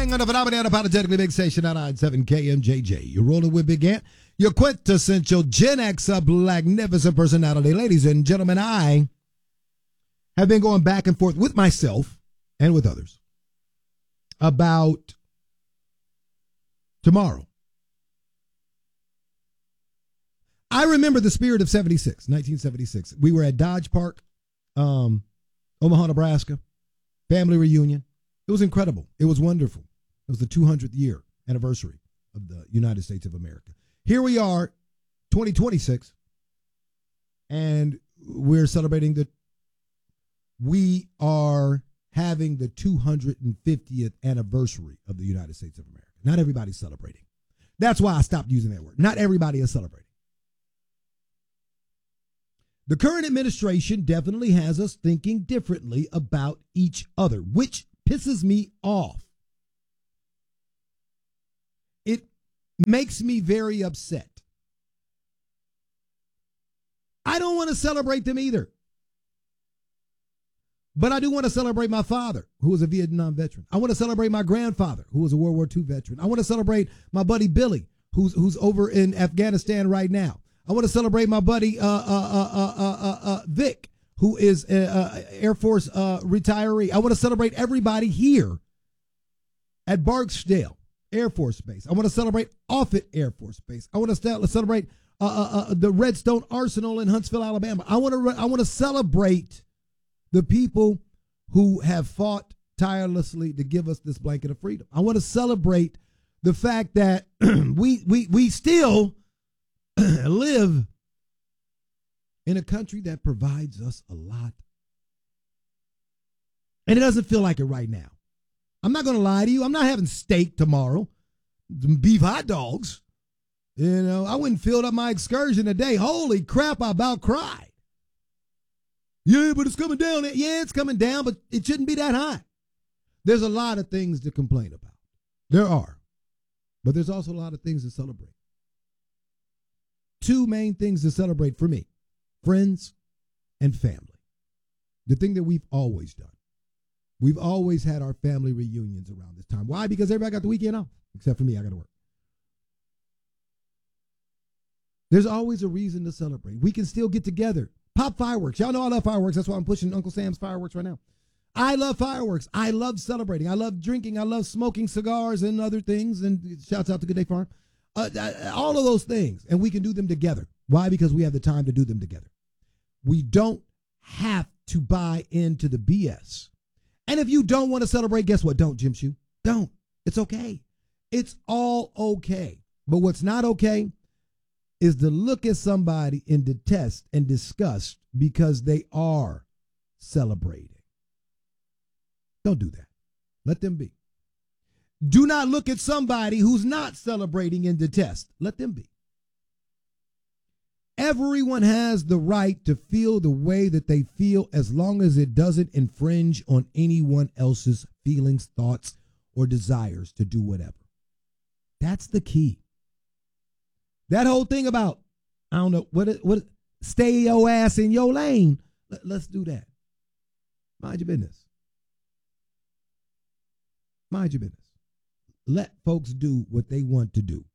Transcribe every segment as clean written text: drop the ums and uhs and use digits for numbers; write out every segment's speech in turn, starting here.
morning on the phenomenal unapologetically big station 997 KMJJ. You're rolling with Big Ant, your quintessential Gen X magnificent personality. Ladies and gentlemen, I have been going back and forth with myself and with others about tomorrow. I remember the spirit of 1976. We were at Dodge Park, Omaha, Nebraska, family reunion. It was incredible. It was wonderful. It was the 200th year anniversary of the United States of America. Here we are, 2026, and we're celebrating we are having the 250th anniversary of the United States of America. Not everybody's celebrating. That's why I stopped using that word. Not everybody is celebrating. The current administration definitely has us thinking differently about each other, which pisses me off. It makes me very upset. I don't want to celebrate them either. But I do want to celebrate my father, who was a Vietnam veteran. I want to celebrate my grandfather, who was a World War II veteran. I want to celebrate my buddy Billy, who's over in Afghanistan right now. I want to celebrate my buddy Vic, who is Air Force retiree. I want to celebrate everybody here at Barksdale Air Force Base. I want to celebrate Offutt Air Force Base. I want to celebrate the Redstone Arsenal in Huntsville, Alabama. I want to celebrate the people who have fought tirelessly to give us this blanket of freedom. I want to celebrate the fact that we still live in a country that provides us a lot. And it doesn't feel like it right now. I'm not going to lie to you. I'm not having steak tomorrow. Beef hot dogs. You know, I wouldn't fill up my excursion today. Holy crap, I about cried. Yeah, but it's coming down. Yeah, it's coming down, but it shouldn't be that high. There's a lot of things to complain about. There are. But there's also a lot of things to celebrate. Two main things to celebrate for me: friends and family. The thing that we've always done. We've always had our family reunions around this time. Why? Because everybody got the weekend off, except for me. I got to work. There's always a reason to celebrate. We can still get together. Pop fireworks. Y'all know I love fireworks. That's why I'm pushing Uncle Sam's fireworks right now. I love fireworks. I love celebrating. I love drinking. I love smoking cigars and other things. And shouts out to Good Day Farm. All of those things. And we can do them together. Why? Because we have the time to do them together. We don't have to buy into the BS. And if you don't want to celebrate, guess what? Don't, Jim Shoe. Don't. It's okay. It's all okay. But what's not okay is to look at somebody in detest and disgust because they are celebrating. Don't do that. Let them be. Do not look at somebody who's not celebrating and detest. Let them be. Everyone has the right to feel the way that they feel as long as it doesn't infringe on anyone else's feelings, thoughts, or desires to do whatever. That's the key. That whole thing about, I don't know, what stay your ass in your lane. Let's do that. Mind your business. Mind your business. Let folks do what they want to do.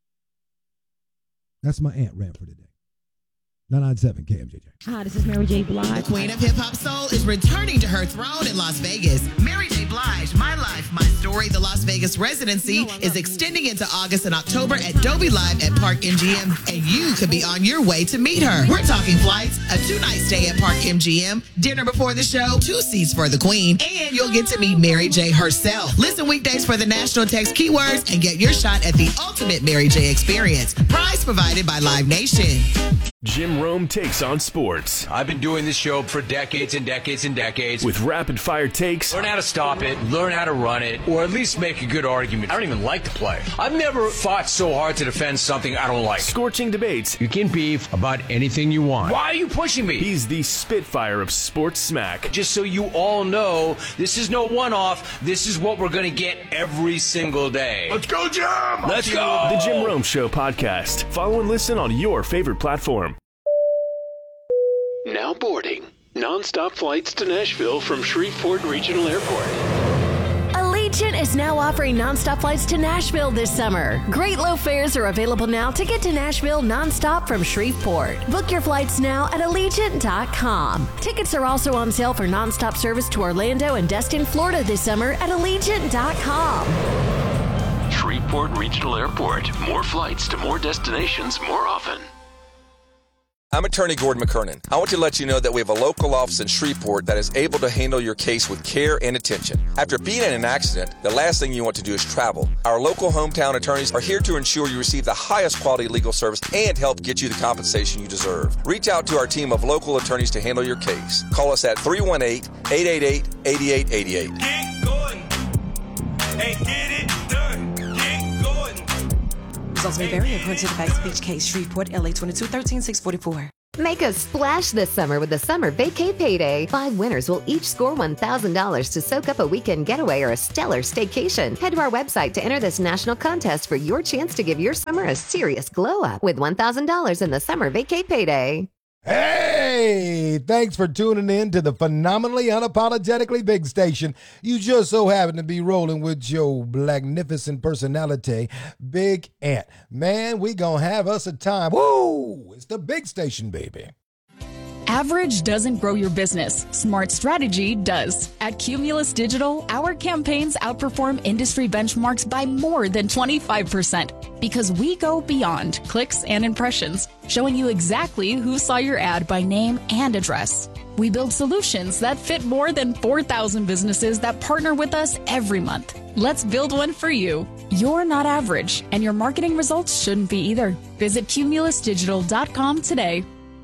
That's my Ant rant for today. 997 KMJJ. Hi, this is Mary J. Blige. The queen of hip-hop soul is returning to her throne in Las Vegas. Mary J. Blige, My Life, My Story. The Las Vegas residency is extending into August and October at Dolby Live at Park MGM, and you could be on your way to meet her. We're talking flights, a 2-night stay at Park MGM, dinner before the show, 2 seats for the queen, and you'll get to meet Mary J. herself. Listen weekdays for the national text keywords and get your shot at the ultimate Mary J. experience. Prize provided by Live Nation. Jim Rome takes on sports. I've been doing this show for decades and decades and decades. With rapid fire takes. Learn how to stop it, learn how to run it, or at least make a good argument. I don't even like the play. I've never fought so hard to defend something I don't like. Scorching debates. You can beef about anything you want. Why are you pushing me? He's the Spitfire of sports smack. Just so you all know, this is no one-off. This is what we're going to get every single day. Let's go, Jim! Let's go! The Jim Rome Show podcast. Follow and listen on your favorite platform. Now boarding. Non-stop flights to Nashville from Shreveport Regional Airport. Allegiant is now offering nonstop flights to Nashville this summer. Great low fares are available now to get to Nashville nonstop from Shreveport. Book your flights now at Allegiant.com. Tickets are also on sale for nonstop service to Orlando and Destin, Florida this summer at Allegiant.com. Shreveport Regional Airport. More flights to more destinations more often. I'm attorney Gordon McKernan. I want to let you know that we have a local office in Shreveport that is able to handle your case with care and attention. After being in an accident, the last thing you want to do is travel. Our local hometown attorneys are here to ensure you receive the highest quality legal service and help get you the compensation you deserve. Reach out to our team of local attorneys to handle your case. Call us at 318-888-8888. Get going. Hey, get it done. Get going. Results may vary according to the facts of each case. Shreveport, LA 2213-644. Make a splash this summer with the Summer Vacay Payday. 5 winners will each score $1,000 to soak up a weekend getaway or a stellar staycation. Head to our website to enter this national contest for your chance to give your summer a serious glow up with $1,000 in the Summer Vacay Payday. Hey, thanks for tuning in to the phenomenally unapologetically big station. You just so happen to be rolling with your magnificent personality, Big Ant. Man, we gonna have us a time. Woo! It's the big station, baby. Average doesn't grow your business. Smart strategy does. At Cumulus Digital, our campaigns outperform industry benchmarks by more than 25% because we go beyond clicks and impressions, showing you exactly who saw your ad by name and address. We build solutions that fit more than 4,000 businesses that partner with us every month. Let's build one for you. You're not average, and your marketing results shouldn't be either. Visit cumulusdigital.com today.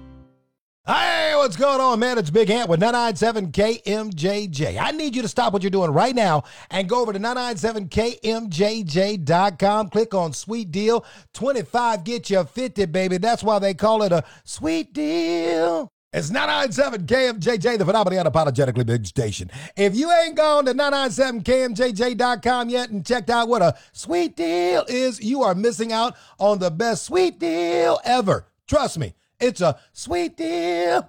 Hey, what's going on, man? It's Big Ant with 997 KMJJ. I need you to stop what you're doing right now and go over to 997KMJJ.com. Click on Sweet Deal. 25 get you 50, baby. That's why they call it a sweet deal. It's 997 KMJJ, the phenomenally unapologetically big station. If you ain't gone to 997KMJJ.com yet and checked out what a sweet deal is, you are missing out on the best sweet deal ever. Trust me. It's a sweet deal.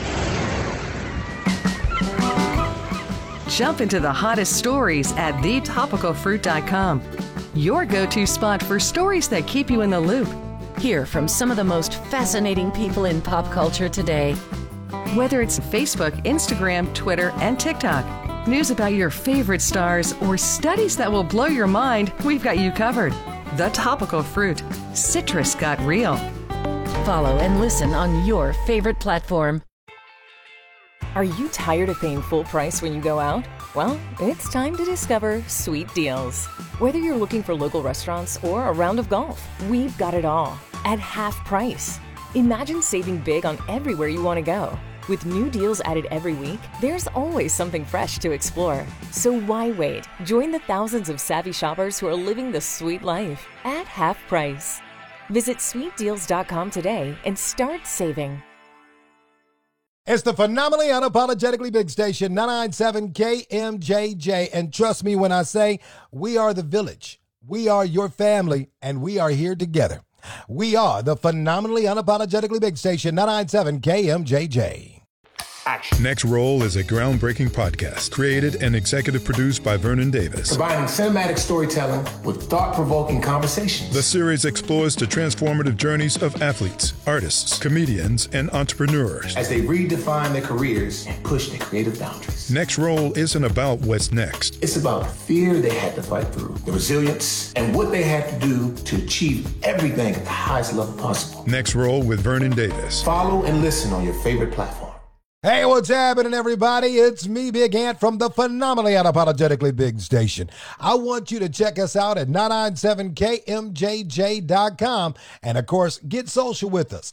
Jump into the hottest stories at thetopicalfruit.com. Your go-to spot for stories that keep you in the loop. Hear from some of the most fascinating people in pop culture today. Whether it's Facebook, Instagram, Twitter, and TikTok, news about your favorite stars, or studies that will blow your mind, we've got you covered. The Topical Fruit. Citrus got real. Follow and listen on your favorite platform. Are you tired of paying full price when you go out? Well, it's time to discover Sweet Deals. Whether you're looking for local restaurants or a round of golf, we've got it all at half price. Imagine saving big on everywhere you want to go. With new deals added every week, there's always something fresh to explore. So why wait? Join the thousands of savvy shoppers who are living the sweet life at half price. Visit sweetdeals.com today and start saving. It's the phenomenally unapologetically big station, 997 KMJJ. And trust me when I say we are the village. We are your family, and we are here together. We are the phenomenally unapologetically big station, 997 KMJJ. Action. Next Roll is a groundbreaking podcast created and executive produced by Vernon Davis. Combining cinematic storytelling with thought-provoking conversations. The series explores the transformative journeys of athletes, artists, comedians, and entrepreneurs as they redefine their careers and push their creative boundaries. Next Roll isn't about what's next. It's about the fear they had to fight through, the resilience, and what they had to do to achieve everything at the highest level possible. Next Roll with Vernon Davis. Follow and listen on your favorite platform. Hey, what's happening, everybody? It's me, Big Ant, from the phenomenally unapologetically big station. I want you to check us out at 997KMJJ.com. And, of course, get social with us,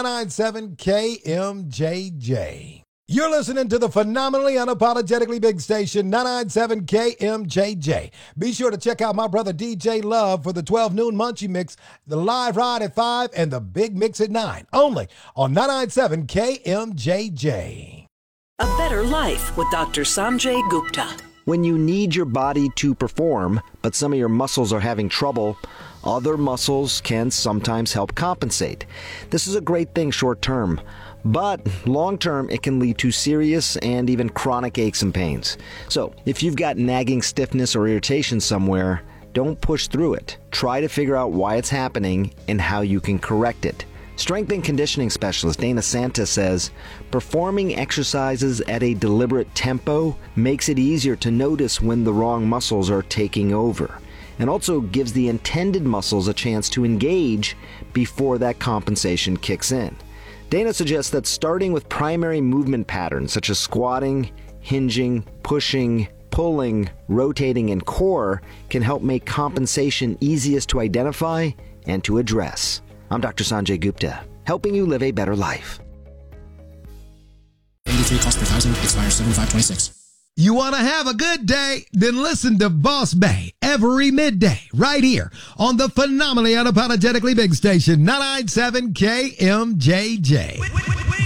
997KMJJ. You're listening to the phenomenally unapologetically big station, 997 KMJJ. Be sure to check out my brother DJ Love for the 12 noon Munchie Mix, the live ride at 5, and the big mix at 9. Only on 997 KMJJ. A Better Life with Dr. Sanjay Gupta. When you need your body to perform, but some of your muscles are having trouble, other muscles can sometimes help compensate. This is a great thing short term. but long-term it can lead to serious and even chronic aches and pains. So if you've got nagging stiffness or irritation somewhere, don't push through it. Try to figure out why it's happening and how you can correct it. Strength and conditioning specialist Dana Santa says, performing exercises at a deliberate tempo makes it easier to notice when the wrong muscles are taking over, and also gives the intended muscles a chance to engage before that compensation kicks in. Dana suggests that starting with primary movement patterns such as squatting, hinging, pushing, pulling, rotating, and core can help make compensation easiest to identify and to address. I'm Dr. Sanjay Gupta, helping you live a better life. 83 cost per thousand, expires 7526. You want to have a good day? Then listen to Boss Bay every midday right here on the phenomenally unapologetically big station 997 KMJJ.